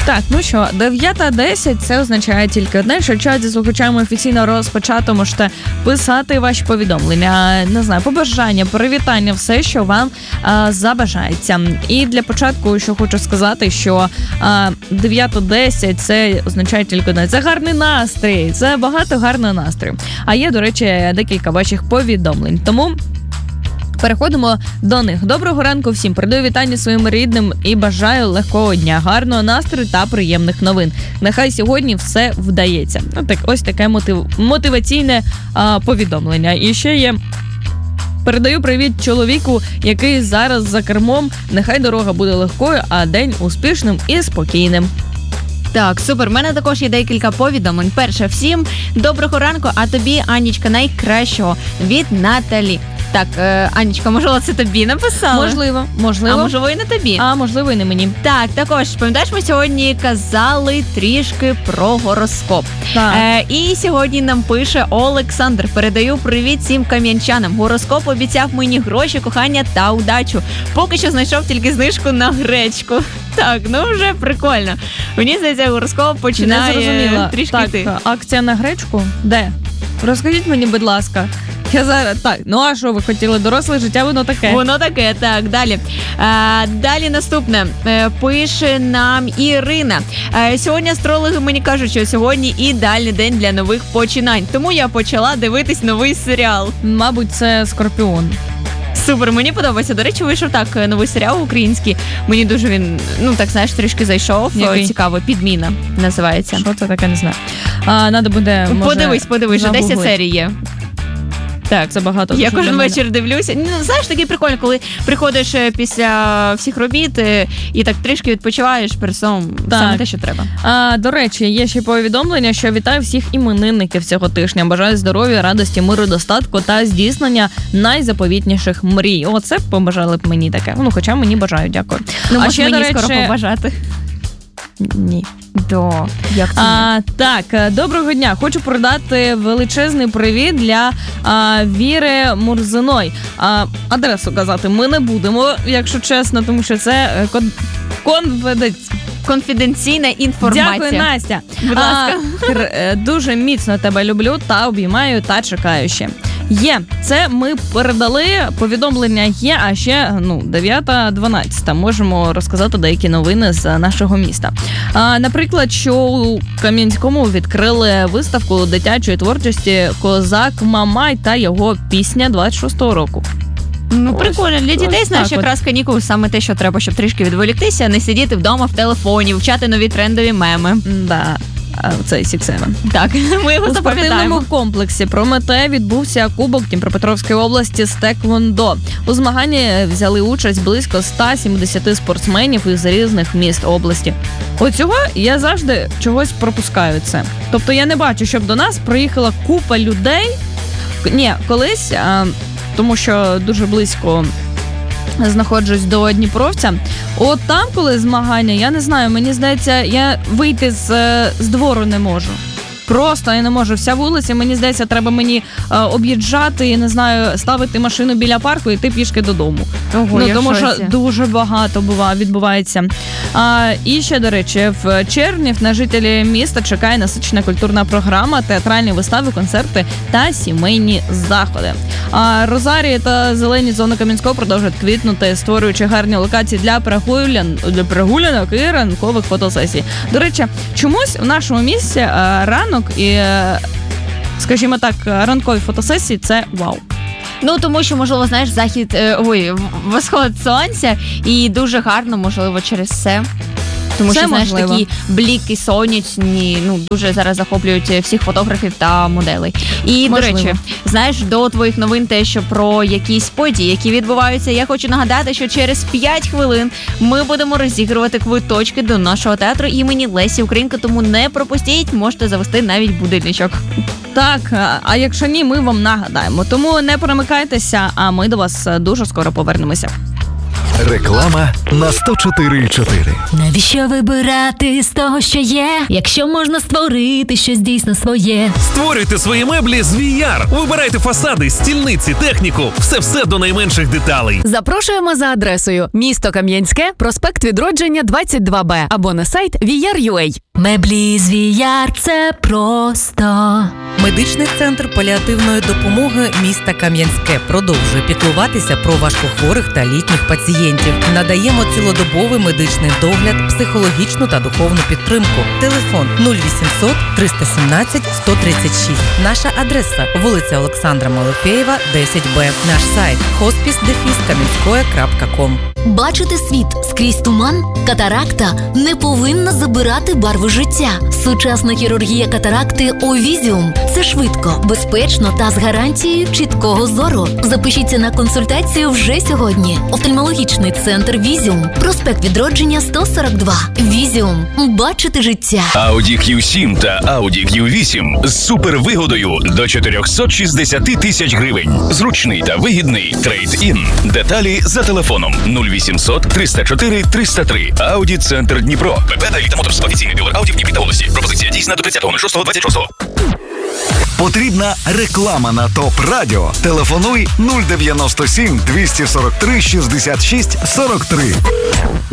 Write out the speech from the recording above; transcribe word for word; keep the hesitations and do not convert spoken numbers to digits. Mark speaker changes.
Speaker 1: Так, ну що, дев'ята десять, це означає тільки одне, що чат зі слухачами офіційно розпочато, можете писати ваші повідомлення, не знаю, побажання, привітання, все, що вам а, забажається. І для початку, що хочу сказати, що а, дев'ята десять, це означає тільки одне, це гарний настрій, це багато гарного настрою. А є, до речі, декілька ваших повідомлень, тому переходимо до них. Доброго ранку всім. Передаю вітання своїм рідним і бажаю легкого дня, гарного настрою та приємних новин. Нехай сьогодні все вдається. Ну, так, ось таке мотив... мотиваційне а, повідомлення. І ще є: передаю привіт чоловіку, який зараз за кермом. Нехай дорога буде легкою, а день успішним і спокійним.
Speaker 2: Так, супер. У мене також є декілька повідомлень. Перше, всім доброго ранку, а тобі, Анічка, найкращого від Наталі. Так, е, Анічка, можливо, це тобі написали?
Speaker 1: Можливо, можливо.
Speaker 2: А можливо, і не тобі.
Speaker 1: А можливо, і не мені.
Speaker 2: Так, також, пам'ятаєш, ми сьогодні казали трішки про гороскоп.
Speaker 1: Так.
Speaker 2: Е, і сьогодні нам пише Олександр. Передаю привіт всім кам'янчанам. Гороскоп обіцяв мені гроші, кохання та удачу. Поки що знайшов тільки знижку на гречку. Так, ну вже прикольно. Мені здається, гороскоп починає трішки
Speaker 1: так,
Speaker 2: йти.
Speaker 1: Акція на гречку? Де? Розкажіть мені, будь ласка. Я зараз, так, ну а що ви хотіли? Доросле життя, воно таке.
Speaker 2: Воно таке, так, далі. А, далі наступне. Е, пише нам Ірина. Е, сьогодні астрологи мені кажуть, що сьогодні ідеальний день для нових починань. Тому я почала дивитись новий серіал.
Speaker 1: Мабуть, це Скорпіон.
Speaker 2: Супер, мені подобається. До речі, вийшов так новий серіал український. Мені дуже він, ну так, знаєш, трішки зайшов.
Speaker 1: Який?
Speaker 2: Цікаво, «Підміна» називається.
Speaker 1: Що це таке, не знаю. А, надо буде, може,
Speaker 2: подивись, подивись, вже десять серій є.
Speaker 1: Так, це багато.
Speaker 2: Я кожен вечір дивлюся. Ну, знаєш, такий прикольно, коли приходиш після всіх робіт і так трішки відпочиваєш перед сном, саме те, що треба.
Speaker 1: А, до речі, є ще повідомлення, що вітаю всіх іменинників цього тижня. Бажаю здоров'я, радості, миру, достатку та здійснення найзаповітніших мрій. Оце б побажали б мені таке. Ну, хоча мені бажають, дякую.
Speaker 2: Ну, а ще, мені до речі, скоро побажати.
Speaker 1: Ні.
Speaker 2: До. Як це?
Speaker 1: А, так, доброго дня. Хочу передати величезний привіт для а, Віри Мурзиної. А, адресу казати ми не будемо, якщо чесно, тому що це кон... конфіденційна.
Speaker 2: Конфіденційна інформація.
Speaker 1: Дякую, Настя.
Speaker 2: Будь ласка.
Speaker 1: А, дуже міцно тебе люблю та обіймаю та чекаю ще. Є, це ми передали, повідомлення є, а ще, ну, дев'ята дванадцята. Можемо розказати деякі новини з нашого міста. А, наприклад, що у Кам'янському відкрили виставку дитячої творчості «Козак Мамай» та його пісня двадцять шостого року.
Speaker 2: Ну, прикольно. Для дітей, знаєш, якраз канікули саме те, що треба, щоб трішки відволіктися, не сидіти вдома в телефоні, вчати нові трендові меми.
Speaker 1: Да. Цей Сікс Севен.
Speaker 2: Так, ми його
Speaker 1: у
Speaker 2: запам'ятаємо. У
Speaker 1: спортивному комплексі «Прометей» відбувся Кубок Дніпропетровської області з теквондо. У змаганні взяли участь близько сто сімдесят спортсменів із різних міст області. Оцього я завжди чогось пропускаю це. Тобто я не бачу, щоб до нас приїхала купа людей. Ні, колись, а, тому що дуже близько знаходжусь до Дніпровця. От там, коли змагання, я не знаю, мені здається, я вийти з, з двору не можу. Просто я не можу. Вся вулиця, мені здається, треба мені е, об'їжджати, я не знаю, ставити машину біля парку і йти пішки додому.
Speaker 2: Ого,
Speaker 1: ну, тому що дуже багато бува, відбувається. А, і ще, до речі, в червні на жителі міста чекає насичена культурна програма, театральні вистави, концерти та сімейні заходи. А Розарії та зелені зони Кам'янського продовжують квітнути, створюючи гарні локації для прогулян, для прогулянок і ранкових фотосесій. До речі, чомусь в нашому місті а, ранок і, скажімо так, ранкові фотосесії – це вау.
Speaker 2: Ну, тому що, можливо, знаєш, захід, ой, восход сонця, і дуже гарно, можливо, через це. Тому
Speaker 1: це
Speaker 2: що, знаєш,
Speaker 1: можливо.
Speaker 2: такі бліки сонячні, ну, дуже зараз захоплюють всіх фотографів та моделей. І,
Speaker 1: можливо.
Speaker 2: До речі, знаєш, до твоїх новин те, що про якісь події, які відбуваються, я хочу нагадати, що через п'ять хвилин ми будемо розігрувати квиточки до нашого театру імені Лесі Українки, тому не пропустіть, можете завести навіть будильничок.
Speaker 1: Так, а якщо ні, ми вам нагадаємо. Тому не перемикайтеся, а ми до вас дуже скоро повернемося.
Speaker 3: Реклама на сто чотири і чотири.
Speaker 4: Навіщо вибирати з того, що є, якщо можна створити щось дійсно своє?
Speaker 5: Створюйте свої меблі з ві ар. Вибирайте фасади, стільниці, техніку. Все-все до найменших деталей.
Speaker 6: Запрошуємо за адресою місто Кам'янське, проспект Відродження, двадцять два Б або на сайт ві ар крапка ю а.
Speaker 4: Меблі з ві ар – це просто.
Speaker 7: Медичний центр паліативної допомоги міста Кам'янське продовжує піклуватися про важкохворих та літніх пацієнтів. Надаємо цілодобовий медичний догляд, психологічну та духовну підтримку. Телефон нуль вісімсот триста сімнадцять сто тридцять шість. Наша адреса – вулиця Олександра Малофєєва, десять Б. Наш сайт – хоспіс дефіс кам'янське крапка ком.
Speaker 4: Бачити світ скрізь туман? Катаракта не повинна забирати барви життя. Сучасна хірургія катаракти Овізіум – це швидко, безпечно та з гарантією чіткого зору. Запишіться на консультацію вже сьогодні. Офтальмологічний центр Візіум. Проспект Відродження, сто сорок два. Візіум. Бачити життя.
Speaker 8: Audi кью сім та Audi кью вісім з супервигодою до чотириста шістдесят тисяч гривень. Зручний та вигідний трейд-ін. Деталі за телефоном нуль вісімсот триста чотири триста три. Audi Центр Дніпро. ПП та Еліта Моторс. Офіційний дилер Audi в Дніпрі та області. Пропозиція дійсна до тридцятого шостого двадцять шостого.
Speaker 3: Потрібна реклама на ТОП Радіо. Телефонуй нуль дев'яносто сім двісті сорок три шістдесят шість сорок три.